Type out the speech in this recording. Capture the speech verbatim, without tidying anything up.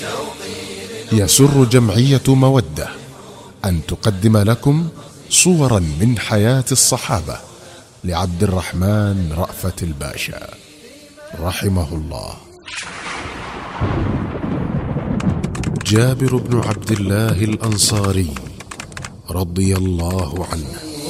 يسر جمعية مودة أن تقدم لكم صورا من حياة الصحابة لعبد الرحمن رأفت الباشا رحمه الله. جابر بن عبد الله الأنصاري رضي الله عنه